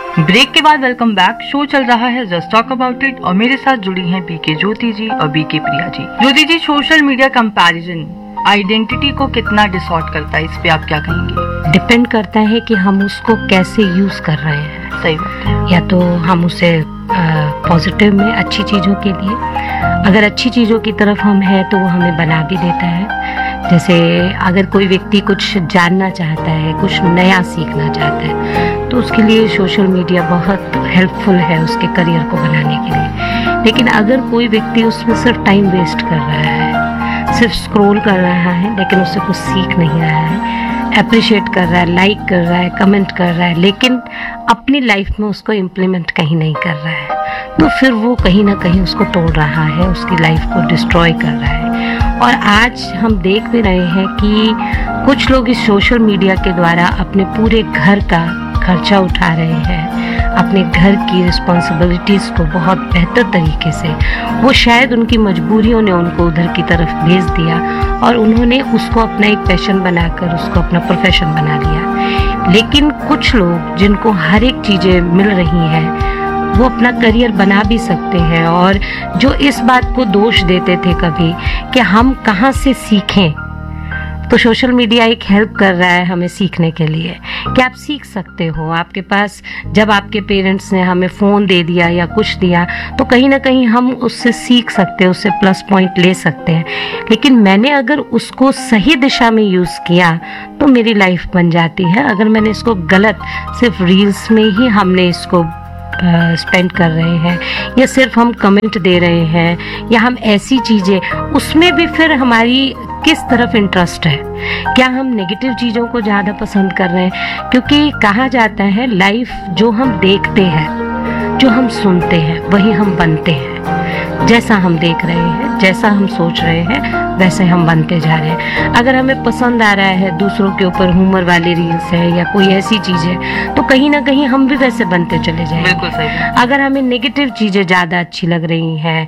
Break के बाद welcome back. Show चल रहा है जस्ट टॉक अबाउट इट और मेरे साथ जुड़ी हैं बीके ज्योति जी और बीके प्रिया जी। ज्योति जी, सोशल मीडिया कंपैरिजन आइडेंटिटी को कितना डिसऑर्ड करता है, इस पे आप क्या कहेंगे? डिपेंड करता है कि हम उसको कैसे यूज कर रहे हैं। सही बात है। या तो हम उसे पॉजिटिव में अच्छी चीजों के लिए, अगर अच्छी चीजों की तरफ हम हैं तो वो हमें बना भी देता है। जैसे अगर कोई व्यक्ति कुछ जानना चाहता है, कुछ नया सीखना चाहता है, तो उसके लिए सोशल मीडिया बहुत हेल्पफुल है उसके करियर को बनाने के लिए। लेकिन अगर कोई व्यक्ति उसमें सिर्फ टाइम वेस्ट कर रहा है, सिर्फ स्क्रॉल कर रहा है, लेकिन उससे कुछ सीख नहीं रहा है, अप्रिशिएट कर रहा है, लाइक कर रहा है, कमेंट कर रहा है, लेकिन अपनी लाइफ में उसको इम्प्लीमेंट कहीं नहीं कर रहा है, तो फिर वो कहीं ना कहीं उसको तोड़ रहा है, उसकी लाइफ को डिस्ट्रॉय कर रहा है। और आज हम देख भी रहे हैं कि कुछ लोग इस सोशल मीडिया के द्वारा अपने पूरे घर का खर्चा उठा रहे हैं, अपने घर की रिस्पॉन्सिबिलिटीज़ को बहुत बेहतर तरीके से, वो शायद उनकी मजबूरियों ने उनको उधर की तरफ भेज दिया और उन्होंने उसको अपना एक पैशन बनाकर उसको अपना प्रोफेशन बना लिया। लेकिन कुछ लोग जिनको हर एक चीज़ें मिल रही हैं, वो अपना करियर बना भी सकते हैं, और जो इस बात को दोष देते थे कभी कि हम कहाँ से सीखें, तो सोशल मीडिया एक हेल्प कर रहा है हमें सीखने के लिए कि आप सीख सकते हो। आपके पास जब आपके पेरेंट्स ने हमें फ़ोन दे दिया या कुछ दिया, तो कहीं ना कहीं हम उससे सीख सकते हैं, उससे प्लस पॉइंट ले सकते हैं। लेकिन मैंने अगर उसको सही दिशा में यूज़ किया तो मेरी लाइफ बन जाती है। अगर मैंने इसको गलत, सिर्फ रील्स में ही हमने इसको स्पेंड कर रहे हैं, या सिर्फ हम कमेंट दे रहे हैं, या हम ऐसी चीज़ें, उसमें भी फिर हमारी किस तरफ इंटरेस्ट है, क्या हम नेगेटिव चीज़ों को ज़्यादा पसंद कर रहे हैं? क्योंकि कहा जाता है लाइफ जो हम देखते हैं, जो हम सुनते हैं, वही हम बनते हैं। जैसा हम देख रहे हैं, जैसा हम सोच रहे हैं, वैसे हम बनते जा रहे हैं। अगर हमें पसंद आ रहा है दूसरों के ऊपर ह्यूमर वाली रील्स है या कोई ऐसी चीज़ है, तो कहीं ना कहीं हम भी वैसे बनते चले जाएंगे। बिल्कुल सही। अगर हमें नेगेटिव चीज़ें ज़्यादा अच्छी लग रही हैं,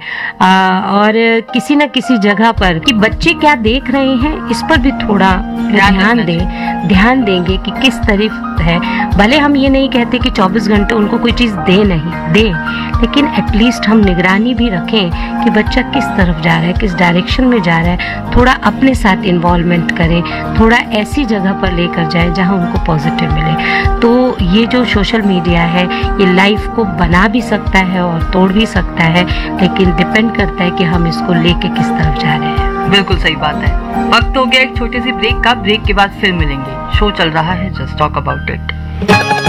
और किसी न किसी जगह पर कि बच्चे क्या देख रहे हैं, इस पर भी थोड़ा ध्यान देंगे कि किस तरफ है। भले हम ये नहीं कहते कि 24 घंटे उनको कोई चीज़ दे, लेकिन एटलीस्ट हम निगरानी भी रखें कि बच्चा किस तरफ जा रहा है, किस डायरेक्शन में जा रहा है। थोड़ा अपने साथ इन्वॉल्वमेंट करें, थोड़ा ऐसी जगह पर लेकर जाए जहां उनको पॉजिटिव मिले। तो ये जो सोशल मीडिया है, ये लाइफ को बना भी सकता है और तोड़ भी सकता है, लेकिन डिपेंड करता है कि हम इसको लेके किस तरफ जा रहे हैं। बिल्कुल सही बात है। वक्त हो गया एक छोटे से ब्रेक का। ब्रेक के बाद फिर मिलेंगे। शो चल रहा है जस्ट टॉक अबाउट इट।